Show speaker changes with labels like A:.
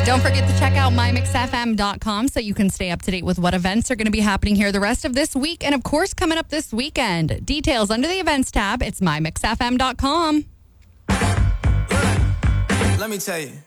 A: Don't forget to check out mymixfm.com so you can stay up to date with what events are going to be happening here the rest of this week. And, of course, coming up this weekend. Details under the events tab. It's mymixfm.com.
B: Let me tell you.